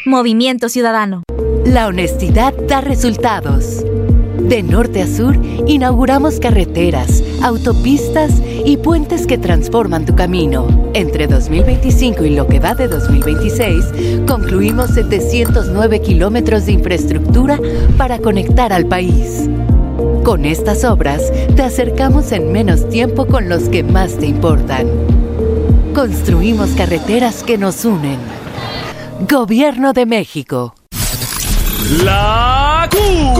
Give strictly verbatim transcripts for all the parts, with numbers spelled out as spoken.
Movimiento Ciudadano. La honestidad da resultados. De norte a sur, inauguramos carreteras, autopistas y puentes que transforman tu camino. Entre dos mil veinticinco y lo que va de dos mil veintiséis, concluimos setecientos nueve kilómetros de infraestructura para conectar al país. Con estas obras, te acercamos en menos tiempo con los que más te importan. Construimos carreteras que nos unen. Gobierno de México. La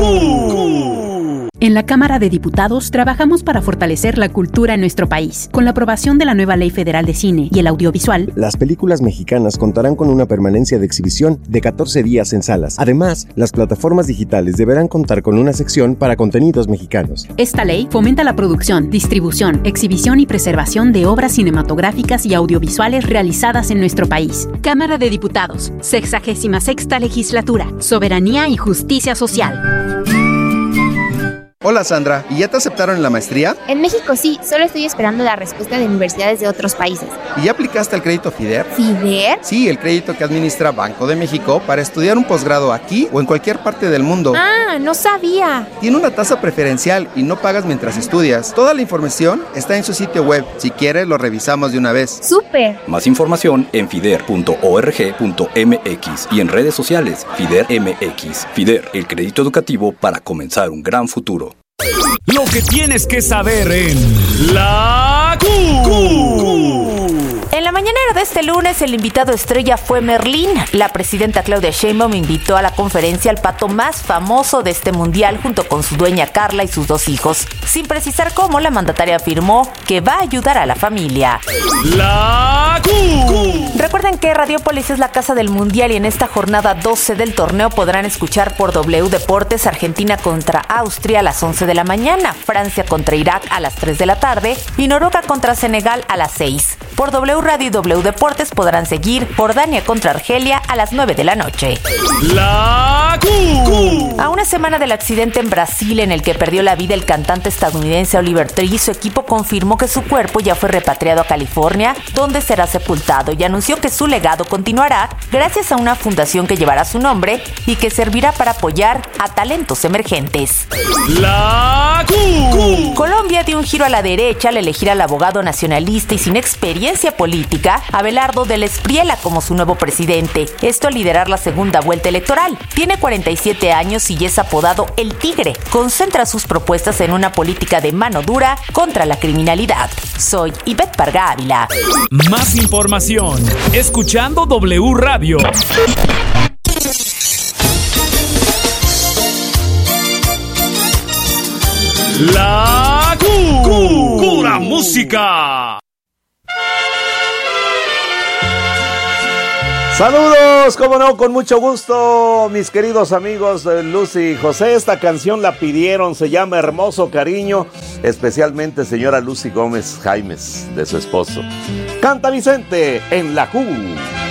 Q. En la Cámara de Diputados trabajamos para fortalecer la cultura en nuestro país. Con la aprobación de la nueva Ley Federal de Cine y el Audiovisual, las películas mexicanas contarán con una permanencia de exhibición de catorce días en salas. Además, las plataformas digitales deberán contar con una sección para contenidos mexicanos. Esta ley fomenta la producción, distribución, exhibición y preservación de obras cinematográficas y audiovisuales realizadas en nuestro país. Cámara de Diputados, sexagésima sexta Legislatura, Soberanía y Justicia Social. Hola Sandra, ¿y ya te aceptaron en la maestría? En México sí, solo estoy esperando la respuesta de universidades de otros países. ¿Y ya aplicaste al crédito FIDER? ¿FIDER? Sí, el crédito que administra Banco de México para estudiar un posgrado aquí o en cualquier parte del mundo. Ah, no sabía. Tiene una tasa preferencial y no pagas mientras estudias. Toda la información está en su sitio web. Si quieres, lo revisamos de una vez. ¡Súper! Más información en fider punto org punto m x y en redes sociales FIDER M X. FIDER, el crédito educativo para comenzar un gran futuro. Lo que tienes que saber en La Q. En la mañanera de este lunes, el invitado estrella fue Merlín. La presidenta Claudia Sheinbaum invitó a la conferencia al pato más famoso de este mundial junto con su dueña Carla y sus dos hijos. Sin precisar cómo, la mandataria afirmó que va a ayudar a la familia. La Q. Recuerden que Radiopolis es la casa del mundial y en esta jornada doce del torneo podrán escuchar por W Deportes Argentina contra Austria a las once de la mañana, Francia contra Irak a las tres de la tarde y Noruega contra Senegal a las seis. Por W Radio y W Deportes podrán seguir Jordania contra Argelia a las nueve de la noche. La Q. A una semana del accidente en Brasil en el que perdió la vida el cantante estadounidense Oliver Tree, su equipo confirmó que su cuerpo ya fue repatriado a California, donde será sepultado, y anunció que su legado continuará gracias a una fundación que llevará su nombre y que servirá para apoyar a talentos emergentes. La Q. Colombia dio un giro a la derecha al elegir al abogado nacionalista y sin experiencia política Abelardo del Espriella como su nuevo presidente. Esto al liderar la segunda vuelta electoral. Tiene cuarenta y siete años y es apodado El Tigre. Concentra sus propuestas en una política de mano dura contra la criminalidad. Soy Ivette Parga Ávila. Más información escuchando W Radio. La Q. Pura música. Saludos, como no, con mucho gusto, mis queridos amigos de Lucy y José. Esta canción la pidieron, se llama Hermoso Cariño, especialmente señora Lucy Gómez Jaimes, de su esposo. Canta Vicente en La Q.